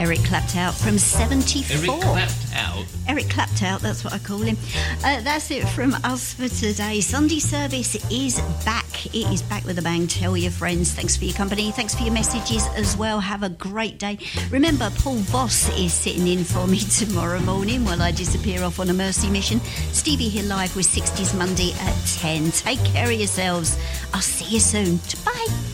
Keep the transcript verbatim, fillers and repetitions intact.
Eric clapped out from seventy-four. Eric clapped out? Eric clapped out, that's what I call him. Uh, that's it from us for today. Sunday service is back. It is back with a bang. Tell your friends. Thanks for your company. Thanks for your messages as well. Have a great day. Remember, Paul Voss is sitting in for me tomorrow morning while I disappear off on a mercy mission. Stevie here live with sixties Monday at ten. Take care of yourselves. I'll see you soon. Bye.